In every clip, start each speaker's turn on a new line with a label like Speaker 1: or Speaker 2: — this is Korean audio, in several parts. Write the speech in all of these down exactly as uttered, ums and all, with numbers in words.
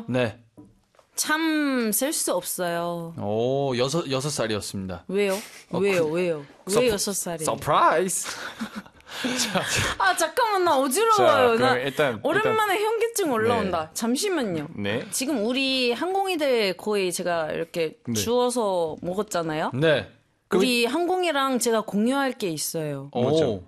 Speaker 1: 네.
Speaker 2: 참 셀 수 없어요.
Speaker 1: 오, 여섯, 여섯 살이었습니다.
Speaker 2: 왜요?
Speaker 1: 어,
Speaker 2: 왜요?
Speaker 1: 그,
Speaker 2: 왜요?
Speaker 1: 서,
Speaker 2: 왜 여섯 살이에요?
Speaker 1: 서프라이즈.
Speaker 2: 아 잠깐만 나 어지러워요.
Speaker 3: 자,
Speaker 2: 나
Speaker 3: 일단,
Speaker 2: 오랜만에
Speaker 3: 일단,
Speaker 2: 현기증 올라온다. 네. 잠시만요.
Speaker 3: 네.
Speaker 2: 지금 우리 항공이들 거의 제가 이렇게
Speaker 3: 네.
Speaker 2: 주워서 먹었잖아요.
Speaker 1: 네.
Speaker 2: 우리 항공이랑 제가 공유할 게 있어요.
Speaker 1: 오.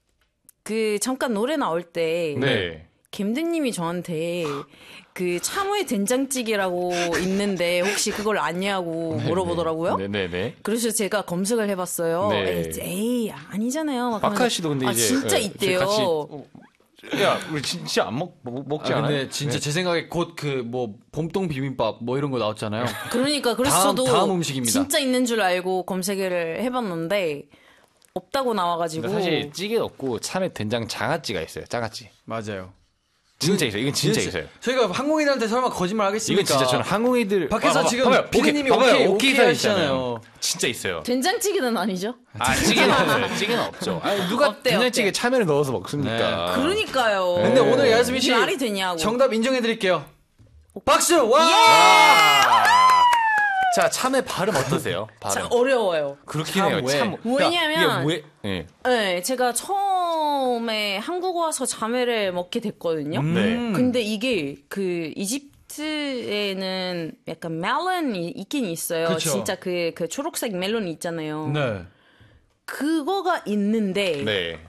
Speaker 2: 그 잠깐 노래 나올 때
Speaker 3: 네.
Speaker 2: 김대님이 저한테 그 참외 된장찌개라고 있는데 혹시 그걸 아냐고 물어보더라고요.
Speaker 3: 네네네.
Speaker 2: 그래서 제가 검색을 해봤어요.
Speaker 3: 네.
Speaker 2: 에이, 에이 아니잖아요. 막
Speaker 3: 박하 씨도 근데
Speaker 2: 아,
Speaker 3: 이제
Speaker 2: 진짜
Speaker 3: 네,
Speaker 2: 있대요.
Speaker 3: 같이, 어, 야, 우리 진짜 안 먹, 먹 먹지
Speaker 1: 아,
Speaker 3: 않아요?
Speaker 1: 근데 진짜
Speaker 3: 네.
Speaker 1: 제 생각에 곧 그 뭐 봄동 비빔밥 뭐 이런 거 나왔잖아요.
Speaker 2: 그러니까 그래서
Speaker 1: 다음,
Speaker 2: 저도
Speaker 1: 다음 음식입니다.
Speaker 2: 진짜 있는 줄 알고 검색을 해봤는데 없다고 나와가지고.
Speaker 3: 사실 찌개 없고 참외 된장 장아찌가 있어요. 장아찌.
Speaker 1: 맞아요.
Speaker 3: 진짜 있어요. 이건 진짜
Speaker 1: 진짜,
Speaker 3: 있어요.
Speaker 1: 저희가 항공인들한테 설마 거짓말 하겠습니까?
Speaker 3: 이건 진짜 저는 항공이들
Speaker 1: 밖에서
Speaker 3: 봐봐,
Speaker 1: 지금
Speaker 3: 봐봐요.
Speaker 1: 피디님이
Speaker 3: 오케이,
Speaker 1: 오케이,
Speaker 3: 오케이,
Speaker 1: 오케이
Speaker 3: 하시잖아요.
Speaker 1: 하시잖아요.
Speaker 3: 진짜 있어요.
Speaker 2: 된장찌개는 아니죠?
Speaker 3: 아, 찌개는 없어요. 찌개는 없죠. 아니, 누가
Speaker 2: 없대,
Speaker 3: 된장찌개
Speaker 2: 없대.
Speaker 3: 참외를 넣어서 먹습니까?
Speaker 2: 그러니까요.
Speaker 1: 근데 오늘 야스민 씨
Speaker 2: 말이 되냐고.
Speaker 1: 정답 인정해드릴게요. 박수! 와!
Speaker 3: 아. 자, 참외 발음 어떠세요? 발음.
Speaker 2: 자, 어려워요.
Speaker 3: 그렇긴 해요.
Speaker 1: 참외.
Speaker 3: 참.
Speaker 2: 왜냐면-
Speaker 3: 이게 왜? 네.
Speaker 2: 네, 제가 처음에 한국 와서 자매를 먹게 됐거든요.
Speaker 3: 네.
Speaker 2: 근데 이게 그 이집트에는 약간 멜론이 있긴 있어요.
Speaker 1: 그쵸.
Speaker 2: 진짜 그, 그 초록색 멜론이 있잖아요.
Speaker 1: 네.
Speaker 2: 그거가 있는데
Speaker 3: 네.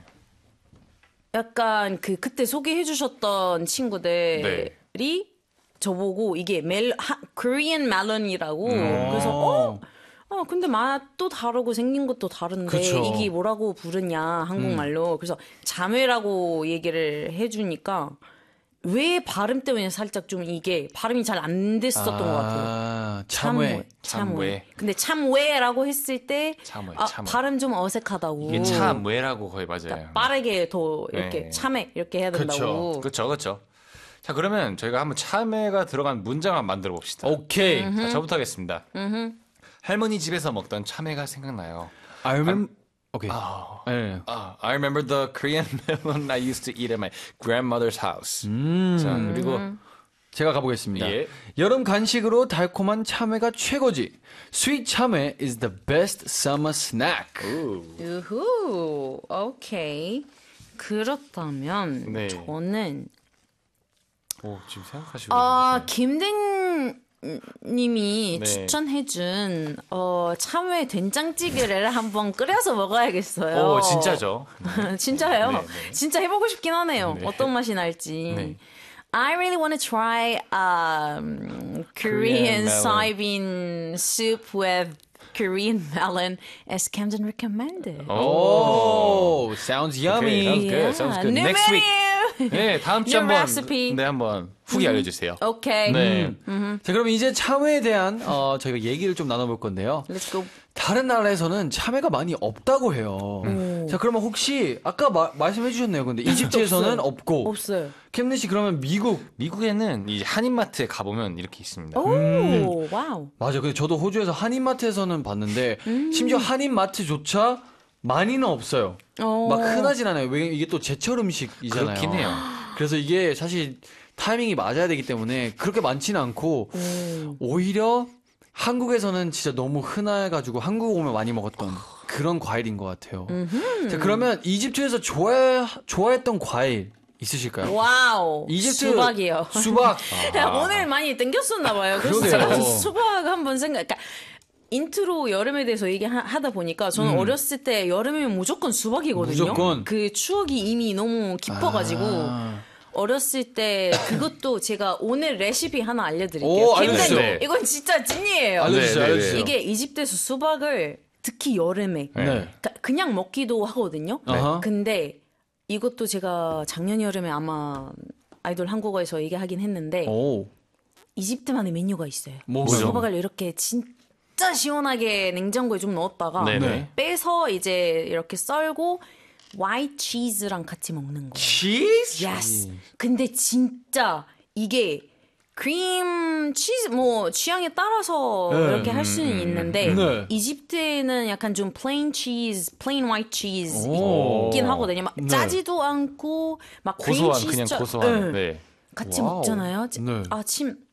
Speaker 2: 약간 그 그때 소개해 주셨던 친구들이
Speaker 3: 네.
Speaker 2: 저보고 이게 멜 하, Korean 멜론이라고
Speaker 1: 음.
Speaker 2: 그래서 어, 어 근데 맛도 다르고 생긴 것도 다른데
Speaker 1: 그쵸.
Speaker 2: 이게 뭐라고 부르냐 한국말로 그래서 자매라고 얘기를 해주니까 왜 발음 때문에 살짝 좀 이게 발음이 잘 안 됐었던 것 같아요.
Speaker 1: 아, 참외.
Speaker 2: 참외.
Speaker 3: 참외.
Speaker 2: 근데 참외라고 했을 때
Speaker 3: 참외,
Speaker 2: 아,
Speaker 3: 참외.
Speaker 2: 발음 좀 어색하다고.
Speaker 3: 이게 참외라고 거의 맞아요.
Speaker 2: 빠르게 더 이렇게
Speaker 3: 네.
Speaker 2: 참외 이렇게 해야 된다고.
Speaker 3: 그렇죠, 그렇죠. 자, 그러면 저희가 한번 참외가 들어간 문장을 한번 만들어 봅시다.
Speaker 1: 오케이.
Speaker 3: 자, 저부터 하겠습니다. 할머니 집에서 먹던 참외가 생각나요.
Speaker 1: I remember. 오케이.
Speaker 3: 아,
Speaker 1: 네.
Speaker 3: 아, I remember the Korean melon I used to eat at my grandmother's house.
Speaker 1: 음.
Speaker 3: 자, 그리고
Speaker 1: 제가 가보겠습니다.
Speaker 3: 예.
Speaker 1: 여름 간식으로 달콤한 참외가 최고지. Sweet 참외 is the best summer snack.
Speaker 2: 우후, 오케이. 그렇다면
Speaker 3: 네.
Speaker 2: 저는
Speaker 3: 오, 지금 생각하시고
Speaker 2: 아 김댕님이
Speaker 3: 네.
Speaker 2: 추천해준 어, 참외 된장찌개를 한번 끓여서 먹어야겠어요.
Speaker 3: 오, 진짜죠.
Speaker 2: 진짜요?
Speaker 3: 네, 네.
Speaker 2: 진짜 해보고 싶긴 하네요.
Speaker 3: 네.
Speaker 2: 어떤 맛이 날지.
Speaker 3: 네.
Speaker 2: I really want to try um, Korean
Speaker 3: Korean melon.
Speaker 2: soybean soup with Korean melon as Camden recommended.
Speaker 1: Oh, sounds yummy.
Speaker 3: Okay, good. Sounds good.
Speaker 2: new
Speaker 3: Next week.
Speaker 2: menu.
Speaker 3: 네, 다음 주에
Speaker 2: New
Speaker 3: 한번
Speaker 2: recipe.
Speaker 3: 네, 한번 후기 알려 주세요.
Speaker 2: Okay.
Speaker 3: 네.
Speaker 1: 자, 그럼 이제 참외에 대한 어, 저희가 얘기를 좀 나눠볼 건데요.
Speaker 2: Let's go.
Speaker 1: 다른 나라에서는 참외가 많이 없다고 해요. 자, 그러면 혹시 아까 마, 말씀해 주셨네요. 근데 이집트에서는 없고.
Speaker 2: 없어요.
Speaker 1: 캠리 씨 그러면 미국.
Speaker 3: 미국에는 이 한인마트에 가보면 이렇게 있습니다.
Speaker 2: 오, 와우.
Speaker 1: 맞아. 근데 저도 호주에서 한인마트에서는 봤는데 심지어 한인마트조차 많이는 없어요.
Speaker 2: 어.
Speaker 1: 막 흔하진 않아요. 왜 이게 또 제철 음식이잖아요.
Speaker 3: 그렇긴 해요.
Speaker 1: 그래서 이게 사실 타이밍이 맞아야 되기 때문에 그렇게 많지는 않고 오히려 한국에서는 진짜 너무 흔해가지고 한국 오면 많이 먹었던 그런 과일인 것 같아요. 자, 그러면 이집트에서 좋아 좋아했던 과일 있으실까요?
Speaker 2: 와우.
Speaker 1: 이집트
Speaker 2: 수박이요.
Speaker 1: 수박.
Speaker 2: 야, 오늘 많이 땡겼었나 봐요. 그래서
Speaker 1: 그러게요.
Speaker 2: 제가 수박 한번 생각. 그러니까 인트로 여름에 대해서 얘기하다 보니까 저는 어렸을 때 여름이면 무조건 수박이거든요.
Speaker 1: 무조건.
Speaker 2: 그 추억이 이미 너무 깊어가지고
Speaker 1: 아.
Speaker 2: 어렸을 때 그것도 제가 오늘 레시피 하나 알려드릴게요.
Speaker 1: 오,
Speaker 2: 굉장히-
Speaker 1: 알려주세요.
Speaker 3: 네.
Speaker 2: 이건 진짜 찐이에요.
Speaker 1: 알려주세요.
Speaker 3: 네, 네,
Speaker 1: 알려주세요.
Speaker 3: 네.
Speaker 2: 이게 이집트에서 수박을 특히 여름에
Speaker 1: 네.
Speaker 2: 그러니까 그냥 먹기도 하거든요.
Speaker 1: 아하.
Speaker 2: 근데 이것도 제가 작년 여름에 아마 아이돌 한국어에서 얘기하긴 했는데
Speaker 1: 오.
Speaker 2: 이집트만의 메뉴가 있어요.
Speaker 1: 뭐죠?
Speaker 2: 수박을 이렇게 진짜 시원하게 냉장고에 좀 넣었다가
Speaker 3: 네네.
Speaker 2: 빼서 이제 이렇게 썰고 화이트 치즈랑 같이 먹는 거예요.
Speaker 1: 치즈?
Speaker 2: Yes. 근데 진짜 이게 크림 치즈 뭐 취향에 따라서
Speaker 1: 네.
Speaker 2: 이렇게 할 수는 있는데
Speaker 1: 네.
Speaker 2: 이집트에는 약간 좀 plain cheese, plain white cheese
Speaker 1: 오.
Speaker 2: 있긴 하거든요. 막
Speaker 1: 네.
Speaker 2: 짜지도 않고 막 크림
Speaker 3: 고소한
Speaker 2: 치즈
Speaker 3: 그냥
Speaker 2: 짜-
Speaker 3: 고소한.
Speaker 2: 네.
Speaker 3: 네.
Speaker 2: 같이
Speaker 1: 와우.
Speaker 2: 먹잖아요.
Speaker 1: 네.
Speaker 2: 아, 침